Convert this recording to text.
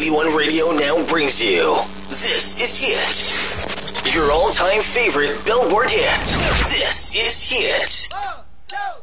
81 Radio now brings you This Is Hit. Your all-time favorite Billboard hit. This is Hit. 1, 2,